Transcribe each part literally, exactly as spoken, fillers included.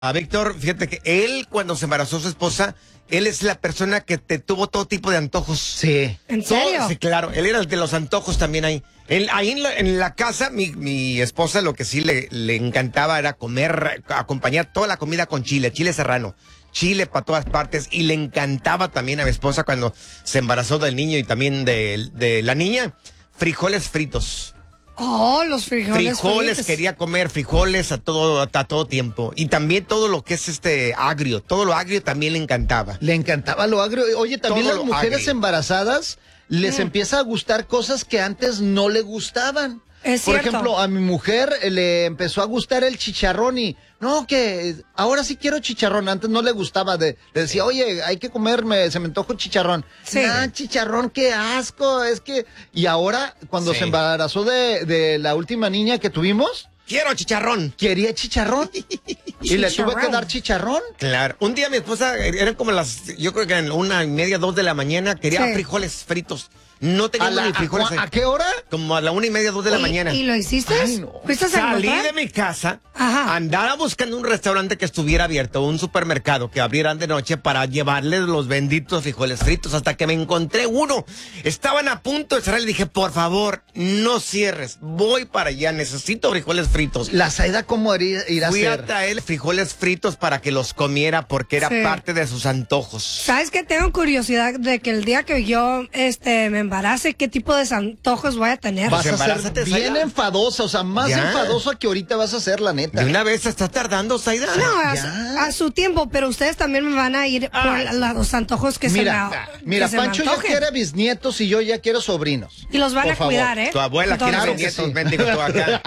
A Víctor, fíjate que él, cuando se embarazó su esposa, él es la persona que te tuvo todo tipo de antojos. Sí. ¿En serio? Todo, sí, claro. Él era el de los antojos también ahí. Él, ahí en la, en la casa, mi, mi esposa lo que sí le, le encantaba era comer, acompañar toda la comida con chile, chile serrano. Chile para todas partes. Y le encantaba también a mi esposa cuando se embarazó del niño y también de, de la niña, frijoles fritos. Oh, los frijoles. Frijoles, fritos. quería comer frijoles a todo, a todo tiempo. Y también todo lo que es este agrio, todo lo agrio también le encantaba. Le encantaba lo agrio. Oye, también Todo las lo mujeres agrio. embarazadas les Mm. empieza a gustar cosas que antes no le gustaban. Es Por cierto. ejemplo, a mi mujer eh, le empezó a gustar el chicharrón y no, que ahora sí quiero chicharrón. Antes no le gustaba, de, le decía, oye, hay que comerme, se me antoja un chicharrón. Sí. Ah, chicharrón, qué asco, es que... Y ahora, cuando Sí. se embarazó de, de la última niña que tuvimos, Quiero chicharrón. quería chicharrón. Y le tuve que Chicharrón. dar chicharrón. Claro. Un día mi esposa, eran como las, yo creo que en una y media, dos de la mañana, quería Sí. frijoles fritos. No ¿A, teníamos la- ni a frijoles. cua- a qué hora? Como a la una y media, dos de la ¿Y- mañana. ¿Y lo hiciste? Ay, no. ¿Fuiste a Salí encontrar? de mi casa, Ajá. andaba buscando un restaurante que estuviera abierto, un supermercado que abrieran de noche para llevarles los benditos frijoles fritos, hasta que me encontré uno. Estaban a punto de cerrar y dije, por favor, no cierres, voy para allá, necesito frijoles fritos. La Zaida, ¿cómo irá, irá a Fui a ser? traer frijoles fritos para que los comiera porque era Sí. parte de sus antojos. ¿Sabes qué? Tengo curiosidad de que el día que yo este, me embarace, ¿qué tipo de antojos voy a tener? Vas Pues a ser embarázate, bien Zaida. enfadosa, o sea, más Ya. enfadosa que ahorita vas a ser, la neta. De una vez se está tardando, Zaida. No, a, Ya. a su tiempo, pero ustedes también me van a ir por Ah, la- la- los antojos que Mira, se me mira, que se me Pancho ya antojen. quiere bisnietos y yo ya quiero sobrinos. Y los van Por a favor. cuidar, ¿eh? Tu abuela quiere Entonces, ver que nietos, sí. bendigo tú acá.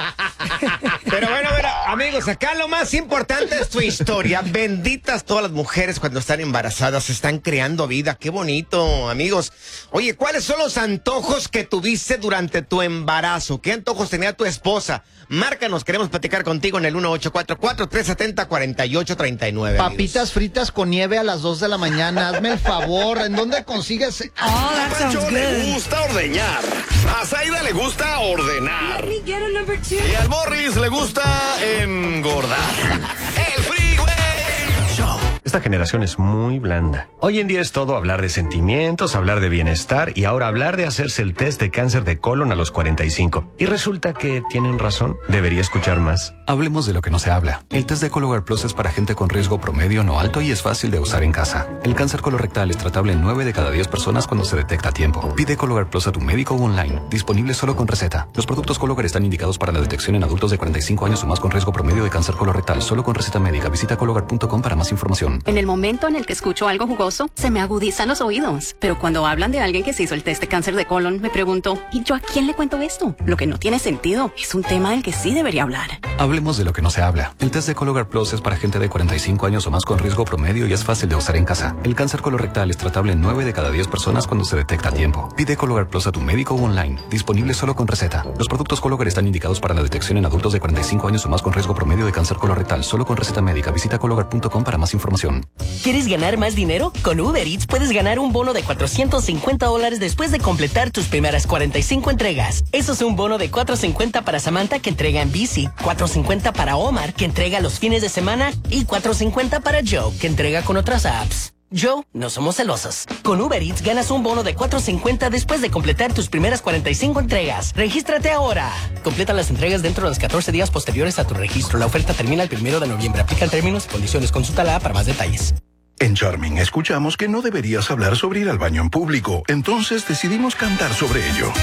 Pero bueno, bueno, amigos, acá lo más importante es tu historia. Benditas todas las mujeres cuando están embarazadas, están creando vida. Qué bonito, amigos. Oye, ¿cuáles son los antojos que tuviste durante tu embarazo? ¿Qué antojos tenía tu esposa? Márcanos, queremos platicar contigo en el uno ocho cuatro cuatro, tres siete cero, cuatro ocho tres nueve. Papitas fritas con nieve a las dos de la mañana, hazme el favor. ¿En dónde consigues? Oh, that A sounds Pancho le good. gusta ordeñar. A Zaida le gusta ordenar. Let me get a number two. Y al Morris le gusta engordar. El Freeway Show. Esta generación es muy blanda. Hoy en día es todo hablar de sentimientos, hablar de bienestar y ahora hablar de hacerse el test de cáncer de colon a los cuarenta y cinco. Y resulta que tienen razón. Debería escuchar más. Hablemos de lo que no se habla. El test de Cologuard Plus es para gente con riesgo promedio no alto y es fácil de usar en casa. El cáncer colorectal es tratable en nueve de cada diez personas cuando se detecta a tiempo. Pide Cologuard Plus a tu médico o online. Disponible solo con receta. Los productos Cologuard están indicados para la detección en adultos de cuarenta y cinco años o más con riesgo promedio de cáncer colorectal. Solo con receta médica. Visita cologuard punto com para más información. En el momento en el que escucho algo jugoso, se me agudizan los oídos. Pero cuando hablan de alguien que se hizo el test de cáncer de colon, me pregunto, ¿y yo a quién le cuento esto? Lo que no tiene sentido. Es un tema del que sí debería hablar. Hablemos de lo que no se habla. El test de Cologuard Plus es para gente de cuarenta y cinco años o más con riesgo promedio y es fácil de usar en casa. El cáncer colorectal es tratable en nueve de cada diez personas cuando se detecta a tiempo. Pide Cologuard Plus a tu médico o online. Disponible solo con receta. Los productos Cologuard están indicados para la detección en adultos de cuarenta y cinco años o más con riesgo promedio de cáncer colorectal. Solo con receta médica. Visita cologuard punto com para más información. ¿Quieres ganar más dinero? Con Uber Eats puedes ganar un bono de cuatrocientos cincuenta dólares después de completar tus primeras cuarenta y cinco entregas. Eso es un bono de cuatrocientos cincuenta para Samantha, que entrega en bici, cuatrocientos cincuenta para Omar, que entrega los fines de semana, y cuatrocientos cincuenta para Joe, que entrega con otras apps. Joe, no somos celosos. Con Uber Eats ganas un bono de cuatrocientos cincuenta después de completar tus primeras cuarenta y cinco entregas. ¡Regístrate ahora! Completa las entregas dentro de los catorce días posteriores a tu registro. La oferta termina el primero de noviembre. Aplican términos y condiciones. Consúltala para más detalles. En Charming escuchamos que no deberías hablar sobre ir al baño en público, entonces decidimos cantar sobre ello.